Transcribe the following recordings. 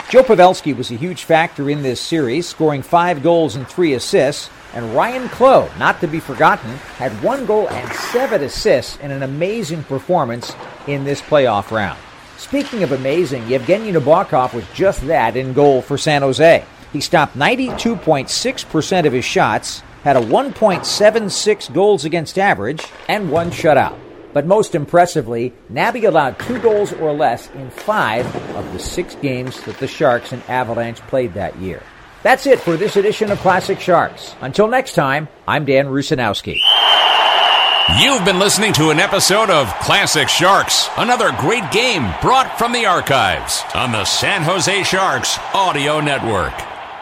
Joe Pavelski was a huge factor in this series, scoring 5 goals and 3 assists. And Ryan Clough, not to be forgotten, had 1 goal and 7 assists in an amazing performance in this playoff round. Speaking of amazing, Yevgeny Nabokov was just that in goal for San Jose. He stopped 92.6% of his shots, had a 1.76 goals against average, and 1 shutout. But most impressively, Nabby allowed 2 goals or less in 5 of the 6 games that the Sharks and Avalanche played that year. That's it for this edition of Classic Sharks. Until next time, I'm Dan Rusanowski. You've been listening to an episode of Classic Sharks, another great game brought from the archives on the San Jose Sharks Audio Network.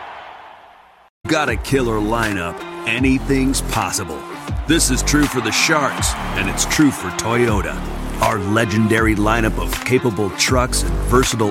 Got a killer lineup. Anything's possible. This is true for the Sharks, and it's true for Toyota. Our legendary lineup of capable trucks and versatile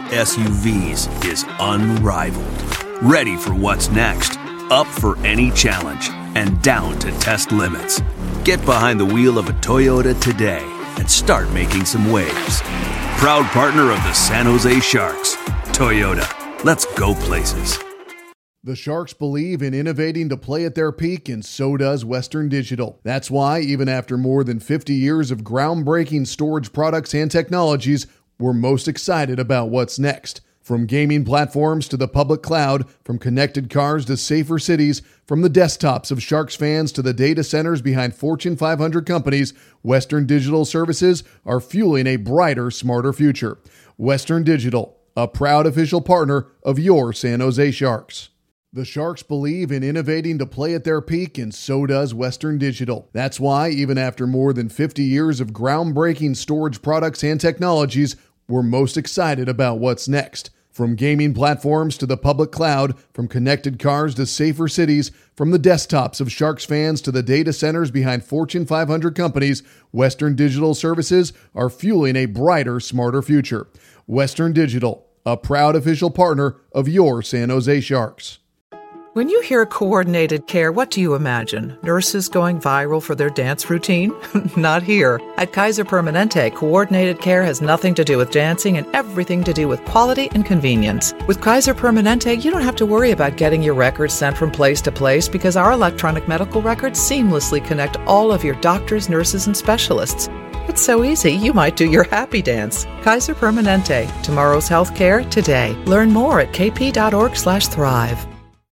SUVs is unrivaled. Ready for what's next, up for any challenge, and down to test limits. Get behind the wheel of a Toyota today and start making some waves. Proud partner of the San Jose Sharks. Toyota, let's go places. The Sharks believe in innovating to play at their peak, and so does Western Digital. That's why, even after more than 50 years of groundbreaking storage products and technologies, we're most excited about what's next. From gaming platforms to the public cloud, from connected cars to safer cities, from the desktops of Sharks fans to the data centers behind Fortune 500 companies, Western Digital services are fueling a brighter, smarter future. Western Digital, a proud official partner of your San Jose Sharks. The Sharks believe in innovating to play at their peak, and so does Western Digital. That's why, even after more than 50 years of groundbreaking storage products and technologies, we're most excited about what's next. From gaming platforms to the public cloud, from connected cars to safer cities, from the desktops of Sharks fans to the data centers behind Fortune 500 companies, Western Digital services are fueling a brighter, smarter future. Western Digital, a proud official partner of your San Jose Sharks. When you hear coordinated care, what do you imagine? Nurses going viral for their dance routine? Not here. At Kaiser Permanente, coordinated care has nothing to do with dancing and everything to do with quality and convenience. With Kaiser Permanente, you don't have to worry about getting your records sent from place to place because our electronic medical records seamlessly connect all of your doctors, nurses, and specialists. It's so easy, you might do your happy dance. Kaiser Permanente. Tomorrow's healthcare today. Learn more at kp.org/thrive.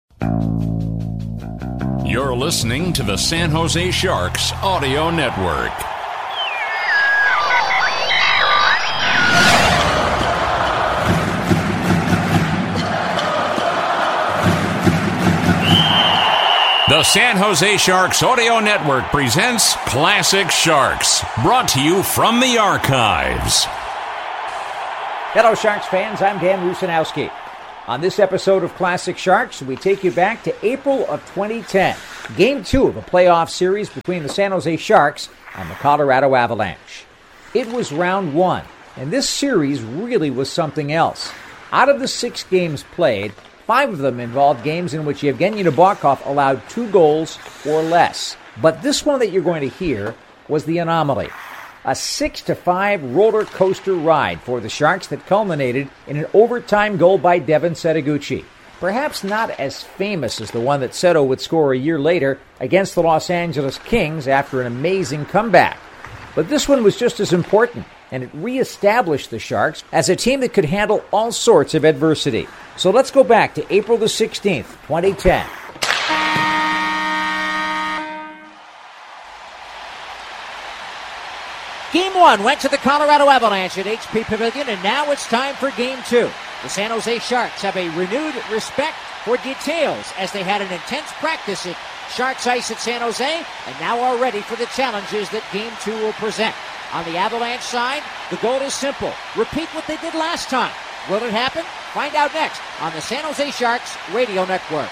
You're listening to the San Jose Sharks Audio Network. The San Jose Sharks Audio Network presents Classic Sharks, brought to you from the archives. Hello, Sharks fans. I'm Dan Rusanowski. On this episode of Classic Sharks, we take you back to April of 2010, Game 2 of a playoff series between the San Jose Sharks and the Colorado Avalanche. It was round 1, and this series really was something else. Out of the 6 games played, 5 of them involved games in which Yevgeny Nabokov allowed 2 goals or less. But this one that you're going to hear was the anomaly. A 6-5 roller coaster ride for the Sharks that culminated in an overtime goal by Devin Setoguchi. Perhaps not as famous as the one that Seto would score a year later against the Los Angeles Kings after an amazing comeback. But this one was just as important, and it reestablished the Sharks as a team that could handle all sorts of adversity. So let's go back to April the 16th, 2010. Game 1 went to the Colorado Avalanche at HP Pavilion, and now it's time for Game 2. The San Jose Sharks have a renewed respect for details as they had an intense practice at Sharks Ice at San Jose, and now are ready for the challenges that Game 2 will present. On the Avalanche side, the goal is simple. Repeat what they did last time. Will it happen? Find out next on the San Jose Sharks Radio Network.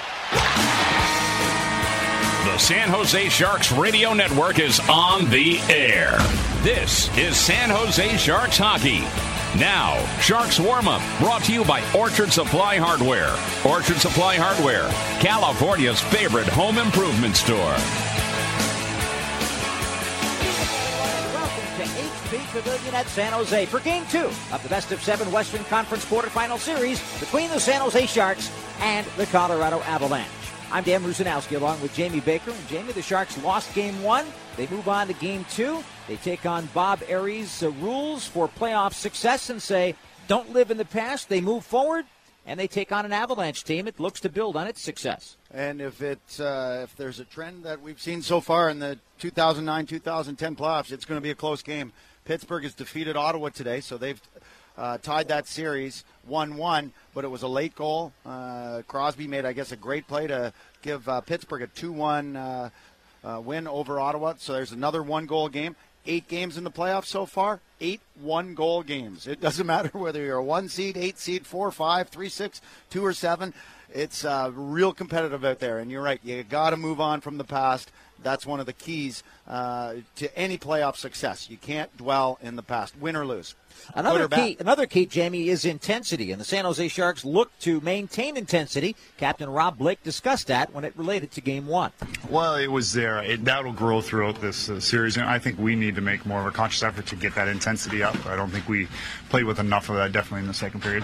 The San Jose Sharks Radio Network is on the air. This is San Jose Sharks Hockey. Now, Sharks Warm-Up, brought to you by Orchard Supply Hardware. Orchard Supply Hardware, California's favorite home improvement store. Welcome to HP Pavilion at San Jose for Game 2 of the best-of-7 Western Conference quarterfinal series between the San Jose Sharks and the Colorado Avalanche. I'm Dan Rusanowski along with Jamie Baker. And Jamie, the Sharks lost Game 1. They move on to Game 2. They take on Bob Aries' rules for playoff success and say, don't live in the past. They move forward, and they take on an Avalanche team that looks to build on its success. And if there's a trend that we've seen so far in the 2009-2010 playoffs, it's going to be a close game. Pittsburgh has defeated Ottawa today, so they've tied that series 1-1, but it was a late goal. Crosby made, I guess, a great play to give Pittsburgh a 2-1 win over Ottawa. So there's another one-goal game. 8 games in the playoffs so far, 8 one-goal games. It doesn't matter whether you're a 1 seed, 8 seed, 4, 5, 3, 6, 2, or 7. It's real competitive out there, and you're right. You got to move on from the past. That's one of the keys to any playoff success. You can't dwell in the past, win or lose. Another key, Jamie, is intensity, and the San Jose Sharks look to maintain intensity. Captain Rob Blake discussed that when it related to Game 1. Well, it was there. That'll grow throughout this series, and I think we need to make more of a conscious effort to get that intensity up. I don't think we played with enough of that, definitely in the second period.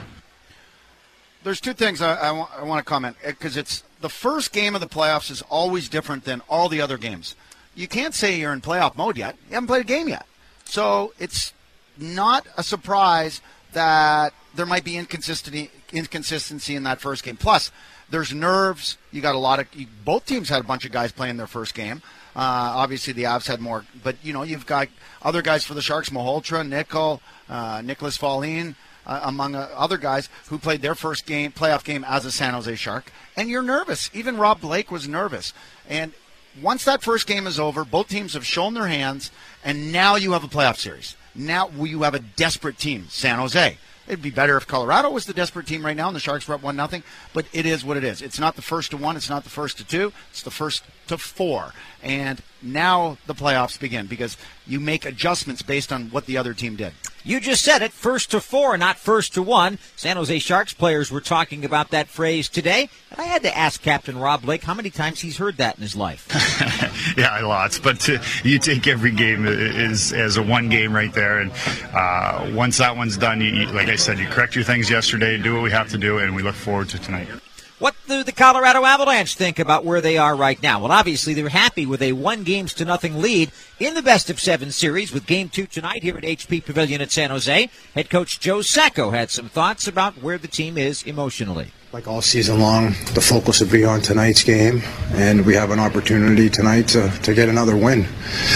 There's 2 things I want to comment, because it's the first game of the playoffs is always different than all the other games. You can't say you're in playoff mode yet. You haven't played a game yet. So it's not a surprise that there might be inconsistency in that first game. Plus, there's nerves. You got both teams had a bunch of guys playing their first game. Obviously, the Avs had more. But, you've got other guys for the Sharks, Malhotra, Nickel, Nicholas Folin, among other guys who played their first playoff game as a San Jose Shark. And you're nervous. Even Rob Blake was nervous. And once that first game is over, both teams have shown their hands, and now you have a playoff series. Now you have a desperate team, San Jose. It'd be better if Colorado was the desperate team right now and the Sharks were up 1-0, but it is what it is. It's not the first to 1, it's not the first to 2, it's the first to 4. And now the playoffs begin because you make adjustments based on what the other team did. You just said it, first to 4, not first to 1. San Jose Sharks players were talking about that phrase today, and I had to ask Captain Rob Blake how many times he's heard that in his life. Yeah, lots, but you take every game as a one game right there, and once that one's done, like I said, you correct your things yesterday, do what we have to do, and we look forward to tonight. What do the Colorado Avalanche think about where they are right now? Well, obviously, they're happy with a 1-0 lead in the best-of-7 series with Game 2 tonight here at HP Pavilion at San Jose. Head coach Joe Sacco had some thoughts about where the team is emotionally. Like all season long, the focus will be on tonight's game, and we have an opportunity tonight to get another win.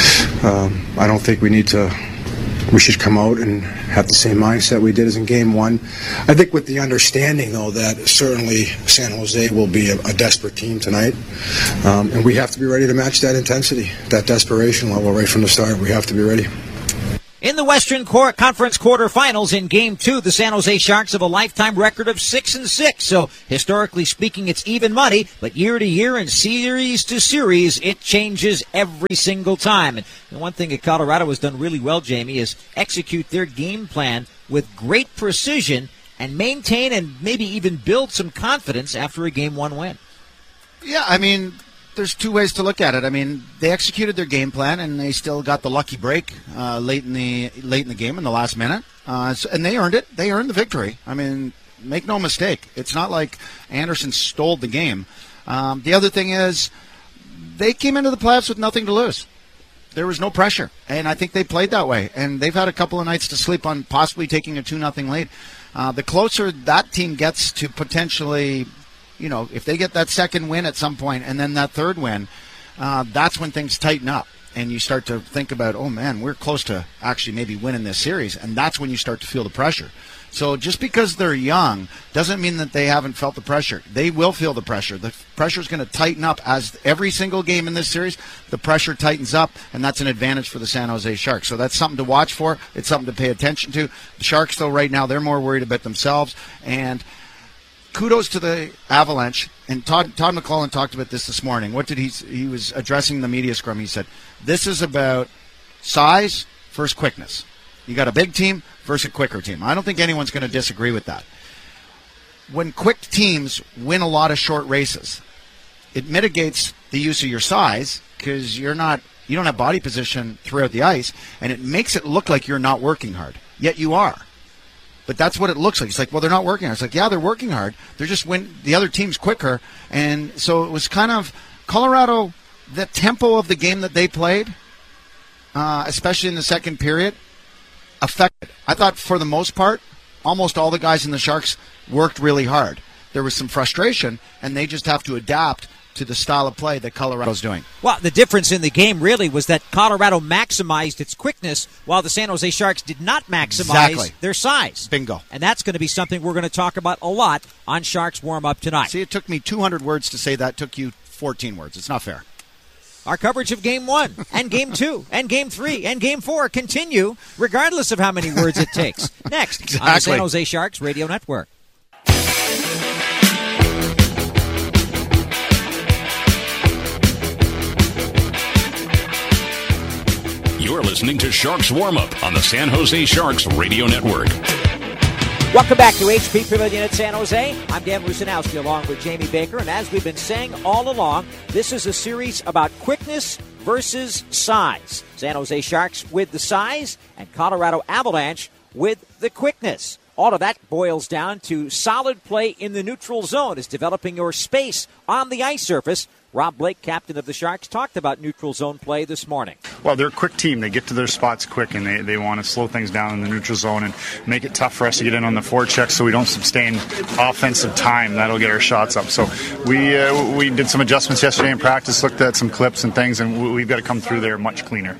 I don't think we should come out and have the same mindset we did as in Game 1. I think with the understanding, though, that certainly San Jose will be a desperate team tonight, and we have to be ready to match that intensity, that desperation level right from the start. We have to be ready. In the Western Conference quarterfinals in Game 2, the San Jose Sharks have a lifetime record of 6-6. So, historically speaking, it's even money. But year to year and series to series, it changes every single time. And the one thing that Colorado has done really well, Jamie, is execute their game plan with great precision and maintain and maybe even build some confidence after a Game 1 win. Yeah, I mean, there's 2 ways to look at it. I mean, they executed their game plan, and they still got the lucky break late in the game in the last minute, and they earned it. They earned the victory. I mean, make no mistake, it's not like Anderson stole the game. The other thing is, they came into the playoffs with nothing to lose. There was no pressure, and I think they played that way. And they've had a couple of nights to sleep on possibly taking a 2-0 lead. The closer that team gets to potentially, if they get that second win at some point and then that third win, that's when things tighten up. And you start to think about, oh, man, we're close to actually maybe winning this series. And that's when you start to feel the pressure. So just because they're young doesn't mean that they haven't felt the pressure. They will feel the pressure. The pressure is going to tighten up as every single game in this series, the pressure tightens up, and that's an advantage for the San Jose Sharks. So that's something to watch for. It's something to pay attention to. The Sharks, though, right now, they're more worried about themselves. And kudos to the Avalanche. And Todd McClellan talked about this morning. What did he was addressing the media scrum. He said, this is about size versus quickness. You got a big team versus a quicker team. I don't think anyone's going to disagree with that. When quick teams win a lot of short races, it mitigates the use of your size because you're not You don't have body position throughout the ice, and it makes it look like you're not working hard. Yet you are. But that's what it looks like. It's like, well, they're not working hard. It's like, yeah, they're working hard. They're just the other team's quicker. And so it was kind of Colorado, the tempo of the game that they played, especially in the second period, affected. I thought for the most part, almost all the guys in the Sharks worked really hard. There was some frustration, and they just have to adapt to the style of play that Colorado's doing. Well, the difference in the game really was that Colorado maximized its quickness while the San Jose Sharks did not maximize their size. Bingo. And that's going to be something we're going to talk about a lot on Sharks Warm-Up tonight. See, it took me 200 words to say that. It took you 14 words. It's not fair. Our coverage of Game 1 and Game 2 and Game 3 and Game 4 continue regardless of how many words it takes. Next on the San Jose Sharks Radio Network. You're listening to Sharks Warm-Up on the San Jose Sharks Radio Network. Welcome back to HP Pavilion at San Jose. I'm Dan Rusanowski along with Jamie Baker. And as we've been saying all along, this is a series about quickness versus size. San Jose Sharks with the size and Colorado Avalanche with the quickness. All of that boils down to solid play in the neutral zone is developing your space on the ice surface. Rob Blake, captain of the Sharks, talked about neutral zone play this morning. Well, they're a quick team. They get to their spots quick, and they want to slow things down in the neutral zone and make it tough for us to get in on the forecheck so we don't sustain offensive time. That'll get our shots up. So we did some adjustments yesterday in practice, looked at some clips and things, and we've got to come through there much cleaner.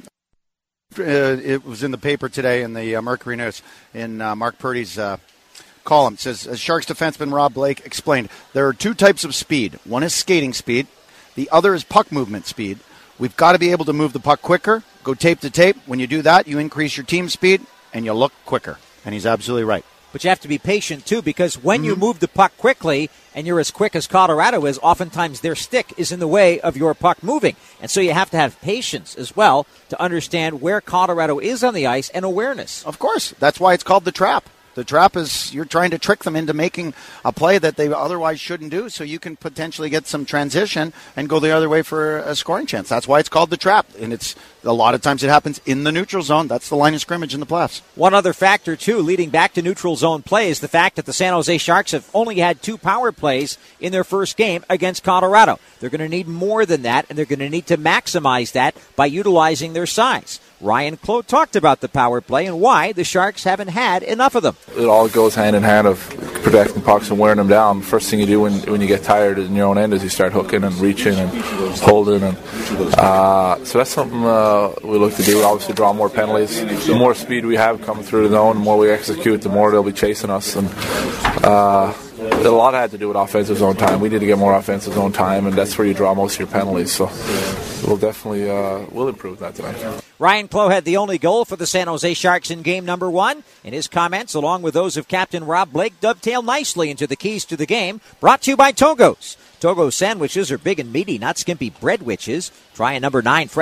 It was in the paper today in the Mercury News in Mark Purdy's column. It says, as Sharks defenseman Rob Blake explained, there are two types of speed. One is skating speed. The other is puck movement speed. We've got to be able to move the puck quicker, go tape to tape. When you do that, you increase your team speed, and you look quicker. And he's absolutely right. But you have to be patient, too, because when you move the puck quickly and you're as quick as Colorado is, oftentimes their stick is in the way of your puck moving. And so you have to have patience as well to understand where Colorado is on the ice and awareness. Of course. That's why it's called the trap. The trap is you're trying to trick them into making a play that they otherwise shouldn't do, so you can potentially get some transition and go the other way for a scoring chance. That's why it's called the trap, and it's a lot of times it happens in the neutral zone. That's the line of scrimmage in the playoffs. One other factor, too, leading back to neutral zone play is the fact that the San Jose Sharks have only had 2 power plays in their first game against Colorado. They're going to need more than that, and they're going to need to maximize that by utilizing their size. Ryan Clough talked about the power play and why the Sharks haven't had enough of them. It all goes hand in hand of protecting pucks and wearing them down. First thing you do when you get tired in your own end is you start hooking and reaching and holding. And so that's something we look to do. We obviously draw more penalties. The more speed we have coming through the zone, the more we execute, the more they'll be chasing us. And a lot had to do with offensive zone time. We need to get more offensive zone time, and that's where you draw most of your penalties. So we'll definitely we'll improve that tonight. Ryan Clough had the only goal for the San Jose Sharks in game number 1, and his comments, along with those of Captain Rob Blake, dovetail nicely into the keys to the game, brought to you by Togo's. Togo's sandwiches are big and meaty, not skimpy bread witches. Try a number 9 fresh